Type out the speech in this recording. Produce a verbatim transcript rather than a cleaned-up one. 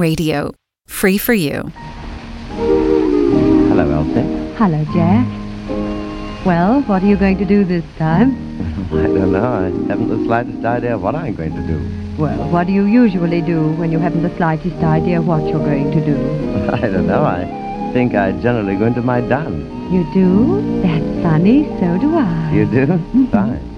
Radio. Free for you. Hello, Elsie. Hello, Jack. Well, what are you going to do this time? I don't know. I haven't the slightest idea of what I'm going to do. Well, what do you usually do when you haven't the slightest idea what you're going to do? I don't know. I think I generally go into my dance. You do? That's funny. So do I. You do? Fine.